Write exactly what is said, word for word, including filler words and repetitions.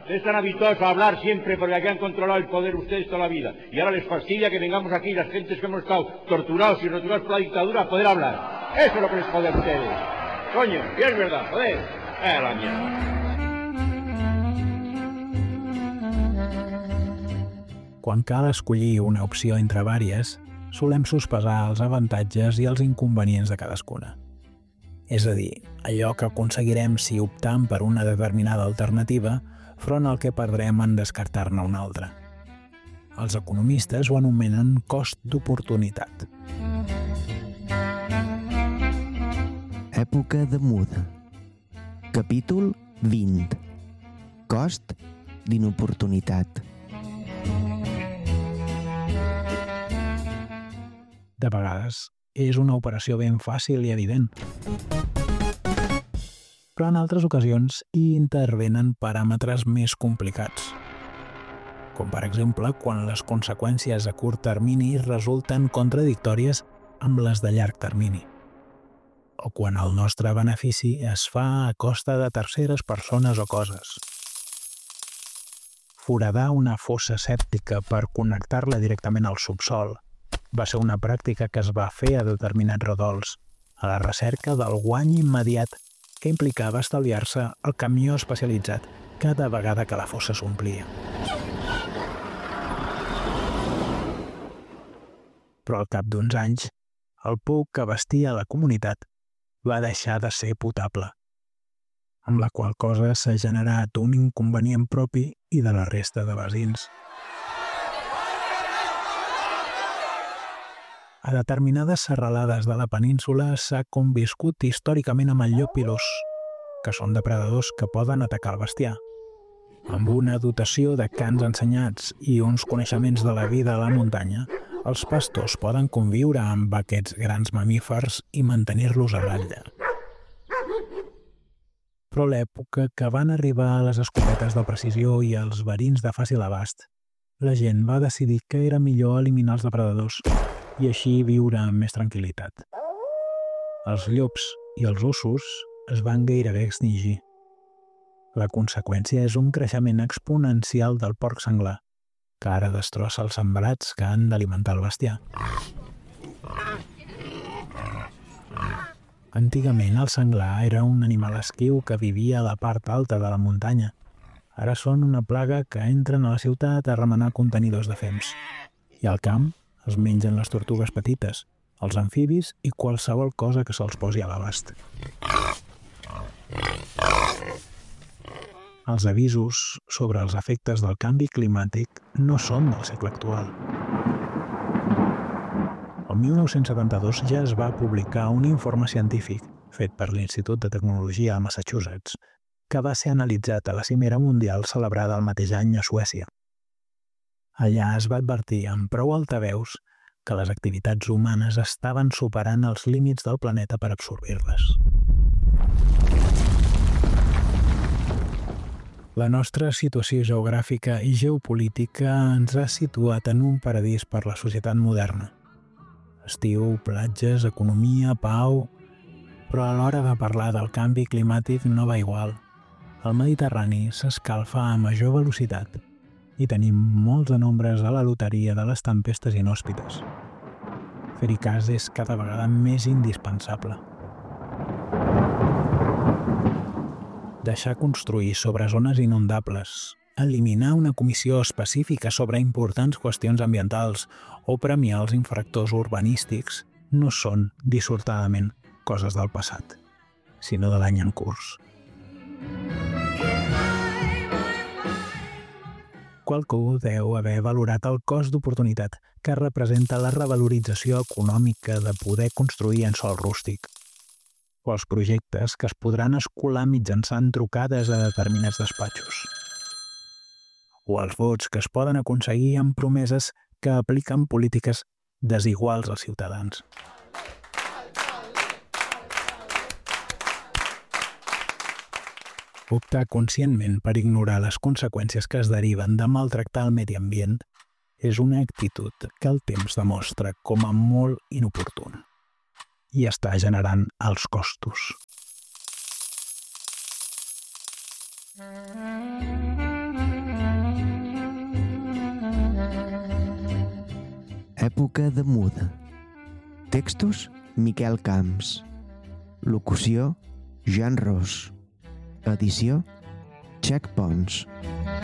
están habituados a hablar siempre porque aquí han controlado el poder ustedes toda la vida. Y ahora les fastidia que vengamos aquí las gentes que hemos estado torturados y torturados por la dictadura a poder hablar. Eso es lo que les jode a ustedes. Coño, y es verdad, joder. Eh, la mierda. Quan cal escollir una opció entre vàries, solem sospesar els avantatges i els inconvenients de cadascuna. És a dir, allò que aconseguirem si optam per una determinada alternativa front al que perdrem en descartar-ne una altra. Els economistes ho anomenen cost d'oportunitat. Època de muda. Capítol vint. Cost d'inoportunitat. De vegades, és una operació ben fàcil i evident. Però en altres ocasions hi intervenen paràmetres més complicats. Com per exemple, quan les conseqüències a curt termini resulten contradictòries amb les de llarg termini. O quan el nostre benefici es fa a costa de terceres persones o coses. Foradar una fossa sèptica per connectar-la directament al subsol va ser una pràctica que es va fer a determinats rodols, a la recerca del guany immediat que implicava estalviar-se el camió especialitzat cada vegada que la fossa s'omplia. Però al cap d'uns anys, el pou que abastia la comunitat va deixar de ser potable, amb la qual cosa s'ha generat un inconvenient propi i de la resta de veïns. A determinades serralades de la península s'ha conviscut històricament amb el llop i l'ós, que són depredadors que poden atacar el bestiar. Amb una dotació de cans ensenyats i uns coneixements de la vida a la muntanya, els pastors poden conviure amb aquests grans mamífers i mantenir-los a ratlla. Però a l'època que van arribar les escopetes de precisió i els verins de fàcil abast, la gent va decidir que era millor eliminar els depredadors i així viure amb més tranquil·litat. Els llops i els ossos es van gairebé extingir. La conseqüència és un creixement exponencial del porc senglar, que ara destrossa els sembrats que han d'alimentar el bestiar. Antigament el senglar era un animal esquiu que vivia a la part alta de la muntanya. Ara són una plaga que entren a la ciutat a remenar contenidors de fems. I al camp es mengen les tortugues petites, els amfibis i qualsevol cosa que se'ls posi a l'abast. Els avisos sobre els efectes del canvi climàtic no són del segle actual. El mil nou-cents setanta-dos ja es va publicar un informe científic fet per l'Institut de Tecnologia a Massachusetts que va ser analitzat a la Cimera Mundial celebrada el mateix any a Suècia. Allà es va advertir amb prou altaveus que les activitats humanes estaven superant els límits del planeta per absorbir-les. La nostra situació geogràfica i geopolítica ens ha situat en un paradís per la societat moderna. Estiu, platges, economia, pau... Però a l'hora de parlar del canvi climàtic no va igual. El Mediterrani s'escalfa a major velocitat i tenim molts de nombres a la loteria de les tempestes inhòspites. Fer-hi cas és cada vegada més indispensable. Deixar construir sobre zones inundables, eliminar una comissió específica sobre importants qüestions ambientals o premiar els infractors urbanístics no són, dissortadament, coses del passat, sinó de l'any en curs. Qualcú deu haver valorat el cost d'oportunitat que representa la revalorització econòmica de poder construir en sòl rústic, o els projectes que es podran escolar mitjançant trucades a determinats despatxos, o els vots que es poden aconseguir amb promeses que apliquen polítiques desiguals als ciutadans. Optar conscientment per ignorar les conseqüències que es deriven de maltractar el medi ambient és una actitud que el temps demostra com a molt inoportuna i està generant alts costos. Època de muda. Textos: Miquel Camps. Locució: Jan Ros. Edició: Check Pons.